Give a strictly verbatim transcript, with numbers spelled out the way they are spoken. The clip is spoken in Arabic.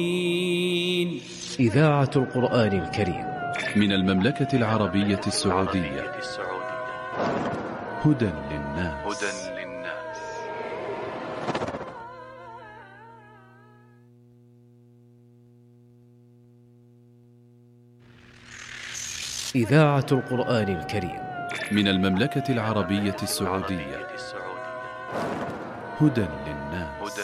إذاعة القرآن الكريم من المملكة العربية السعودية. هدى للناس. إذاعة القرآن الكريم من المملكة العربية السعودية. هدى للناس.